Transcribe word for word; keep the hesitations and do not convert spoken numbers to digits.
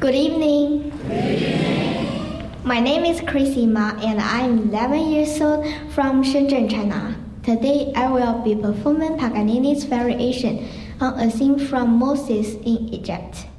Good evening. Good evening. My name is Chrissy Ma and I am eleven years old from Shenzhen, China. Today I will be performing Paganini's variation on a scene from Moses in Egypt.